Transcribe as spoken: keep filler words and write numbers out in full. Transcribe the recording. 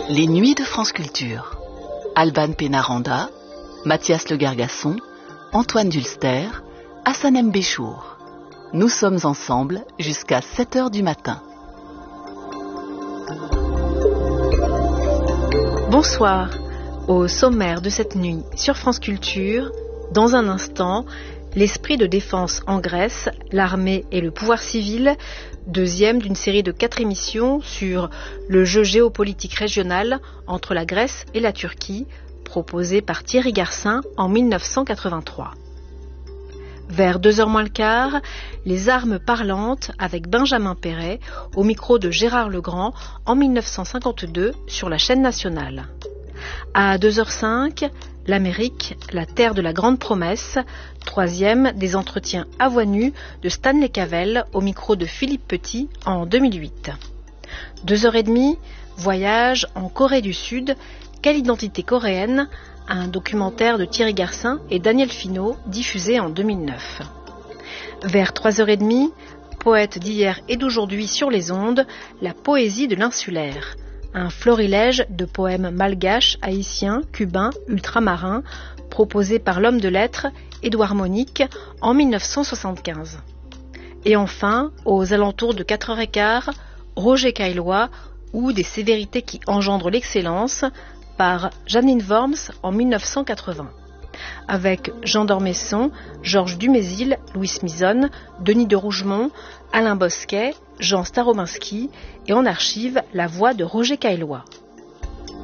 Les Nuits de France Culture. Alban Pénaranda, Mathias Le Gargasson, Antoine Dulster, Hassanem Béchour. Nous sommes ensemble jusqu'à sept heures du matin. Bonsoir. Au sommaire de cette nuit sur France Culture, dans un instant, l'esprit de défense en Grèce, l'armée et le pouvoir civil, deuxième d'une série de quatre émissions sur le jeu géopolitique régional entre la Grèce et la Turquie, proposé par Thierry Garcin en mille neuf cent quatre-vingt-trois. Vers deux heures moins le quart, les armes parlantes avec Benjamin Perret au micro de Gérard Legrand en mille neuf cent cinquante-deux sur la chaîne nationale. À deux heures cinq, l'Amérique, la terre de la grande promesse, troisième des entretiens à voix nue de Stanley Cavell au micro de Philippe Petit en deux mille huit. deux heures trente, voyage en Corée du Sud, quelle identité coréenne, un documentaire de Thierry Garcin et Daniel Finot diffusé en deux mille neuf. Vers trois heures trente, poète d'hier et d'aujourd'hui sur les ondes, la poésie de l'insulaire. Un florilège de poèmes malgaches, haïtiens, cubains, ultramarins, proposé par l'homme de lettres, Édouard Monique, en mille neuf cent soixante-quinze. Et enfin, aux alentours de quatre heures quinze, Roger Caillois, ou des sévérités qui engendrent l'excellence, par Janine Worms en mille neuf cent quatre-vingts. Avec Jean d'Ormesson, Georges Dumézil, Louis Mison, Denis de Rougemont, Alain Bosquet, Jean Starobinski et en archive la voix de Roger Caillois.